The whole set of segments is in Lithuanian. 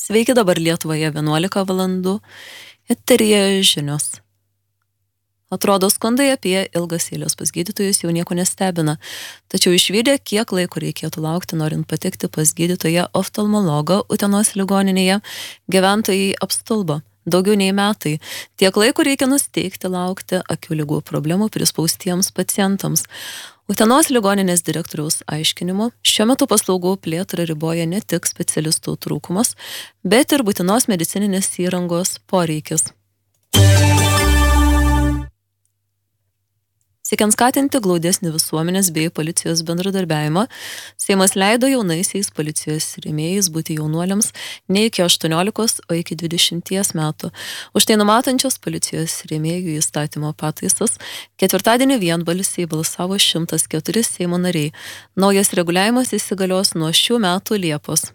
Sveiki, dabar Lietuvoje 11 valandų. Eteryje žinios. Atrodo, skundai apie ilgas eilės pas gydytojus jau nieko nestebina. Tačiau išvydę, kiek laiko reikėtų laukti, norint patekti pas gydytoją oftalmologą Utenos ligoninėje, gyventojai apstulbo. Daugiau nei metai. Tiek laiko reikia nusteikti laukti akių ligų problemų prispaustiems pacientams. Utenos ligoninės direktoriaus aiškinimu, šiuo metu paslaugų plėtrą riboja ne tik specialistų trūkumas, bet ir būtinos medicininės įrangos poreikis. Siekiant skatinti glaudesnį visuomenės bei policijos bendradarbiavimą, Seimas leido jaunaisiais policijos rėmėjais būti jaunuoliams ne iki 18, o iki 20 metų. Už tai numatančios policijos rėmėjų įstatymo pataisas ketvirtadienį vienbalsiai balsavo 104 Seimo nariai. Naujas reguliavimas įsigalios nuo šių metų Liepos.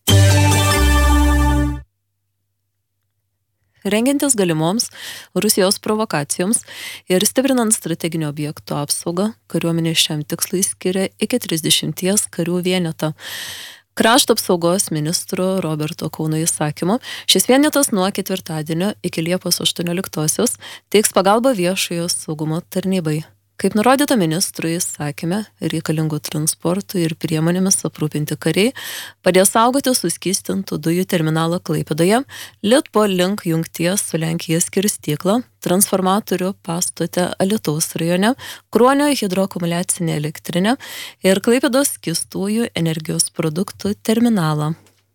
Rengiantis galimoms Rusijos provokacijoms ir stiprinant strateginio objekto apsaugą, kariuomenė šiam tikslui skiria iki 30 karių vienetą. Krašto apsaugos ministro Roberto Kauno įsakymu, šis vienetas nuo ketvirtadienio iki Liepos 18 teiks pagalbą viešojo saugumo tarnybai. Kaip nurodyta ministrų įsakyme, reikalingų transportų ir priemonėmis aprūpinti kariai padės saugoti suskystintų dujų terminalą Klaipėdoje, Litpol link jungties su Lenkija skirstyklą, transformatorių pastote Alytaus rajone, Kruonio hidroakumuliacinę elektrinę ir Klaipėdos skystųjų energijos produktų terminalą.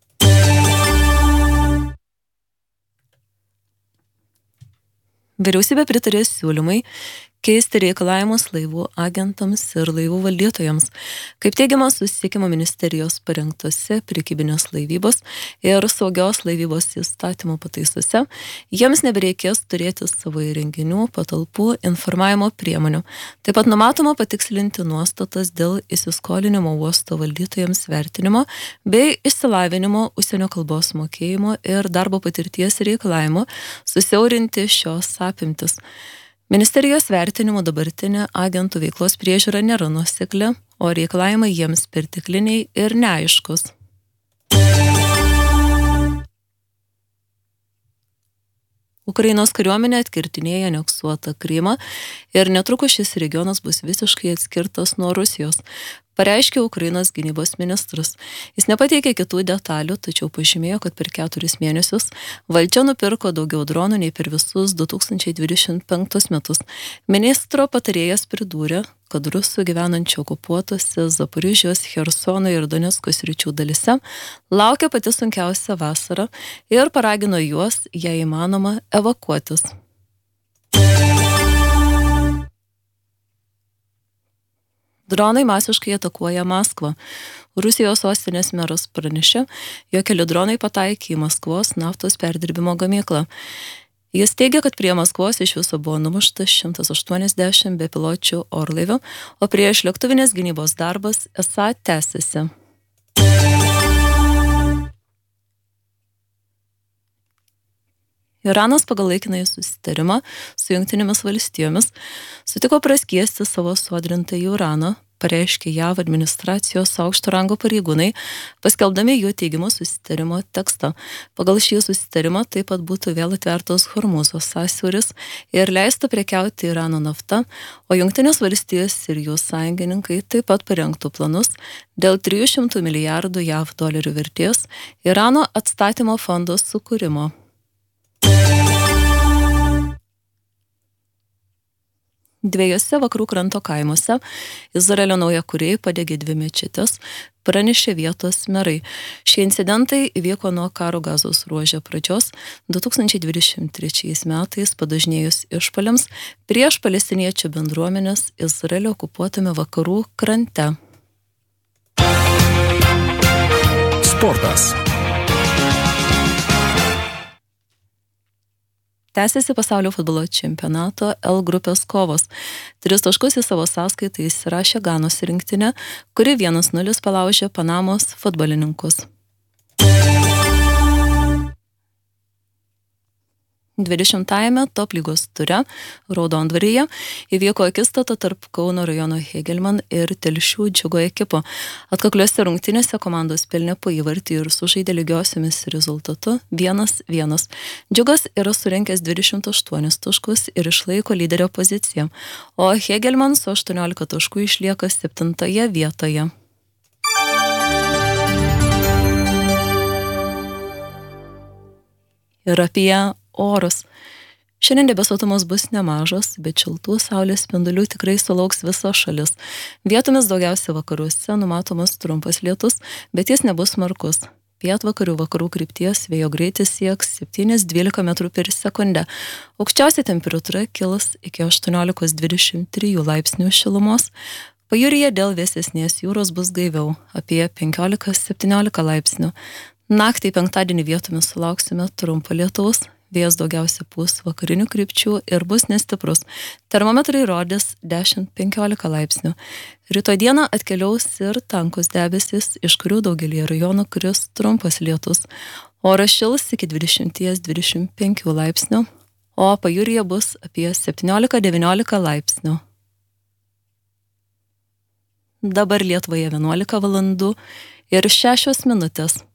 Vyriausybė pritarė siūlymai keisti reikalavimus laivų agentams ir laivų valdytojams. Kaip teigiama Susisiekimo ministerijos parengtose prekybinės laivybos ir saugios laivybos įstatymų pataisose, jiems nebereikės turėti savo įrenginių, patalpų, informavimo priemonių. Taip pat numatoma patikslinti nuostatas dėl įsiskolinimo uosto valdytojams vertinimo bei išsilavinimo užsienio kalbos mokėjimo ir darbo patirties reikalavimo, susiaurinti šios apimtis. Ministerijos vertinimu dabartinė agentų veiklos priežiūra nėra nuosekli, o reikalavimai jiems pertekliniai ir neaiškus. Ukrainos kariuomenė atkirtinėja aneksuotą Krymą ir netrukus šis regionas bus visiškai atskirtas nuo Rusijos, pareiškė Ukrainos gynybos ministras. Jis nepateikė kitų detalių, tačiau pažymėjo, kad per 4 mėnesius valdžia nupirko daugiau dronų nei per visus 2025 metus. Ministro patarėjas pridūrė, kad rusų gyvenančių okupuotose Zaporižijos, Chersono ir Donecko sričių dalyse laukia pati sunkiausia vasara ir paragino juos, jei įmanoma, evakuotis. Dronai masiškai atakuoja Maskvą. Rusijos sostinės meras pranešė, jog keli dronai pataikė į Maskvos naftos perdirbimo gamyklą. Jis teigia, kad prie Maskvos iš viso buvo numušta 180 bepiločių orlaivių, o prieš lėktuvinės gynybos darbas esą tęsiasi. Iranas pagal laikinąjį susitarimą su Jungtinėmis valstijomis sutiko praskiesti savo sodrintąjį uraną, pareiškė JAV administracijos aukšto rango pareigūnai, paskelbdami jų teigimu susitarimo tekstą. Pagal šį susitarimą taip pat būtų vėl atvertos Hormūzo sąsiauris ir leista prekiauti Irano nafta, o Jungtinės valstijos ir jų sąjungininkai taip pat parengtų planus dėl 300 milijardų JAV dolerių vertės Irano atstatymo fondo sukūrimo. Dviejose vakarų kranto kaimuose Izraelio naujakuriai padegė 2 mečetes, pranešė vietos merai. Šie incidentai įvyko nuo karo Gazos ruože pradžios 2023 metais padažnėjus išpuoliams prieš palestiniečių bendruomenės Izraelio okupuotame vakarų krante. Sportas. Tęsiasi pasaulio futbolo čempionato L grupės kovos. 3 taškus į savo sąskaitą įsirašė Ganos rinktinė, kuri 1-0 palaužė Panamos futbolininkus. 20-ajame top lygos ture Raudondvaryje įvyko akistata tarp Kauno rajono Hegelman ir Telšių Džiugo ekipų. Atkakliuose rungtynėse komandos pelnė po įvartį ir sužaidė lygiosiomis rezultatu 1-1. Džiugas yra surinkęs 28 taškus ir išlaiko lyderio poziciją, o Hegelman su 18 taškų išlieka 7 vietoje. Ir apie orus. Šiandien debesuotumas bus nemažas, bet šiltų saulės spindulių tikrai sulauks visa šalis. Vietomis daugiausia vakaruose numatomas trumpas lietus, bet jis nebus smarkus. Pietvakarių vakarų krypties vėjo greitis sieks 7-12 metrų per sekundę. Aukščiausia temperatūra kils iki 18-23 laipsnių šilumos. Pajūryje dėl vėsesnės jūros bus gaiviau, apie 15-17 laipsnių. Naktį penktadienį vietomis sulauksime trumpo lietaus, vėjas daugiausia pūs vakarinių krypčių ir bus nestiprus. Termometrai rodys 10-15 laipsnių. Rytoj dieną atkeliaus ir tankus debesis, iš kurių daugelį rajonų kris trumpas lietus. Oras šils iki 20-25 laipsnių, o pajūryje bus apie 17-19 laipsnių. Dabar Lietuvoje 11 valandų ir 6 minutės.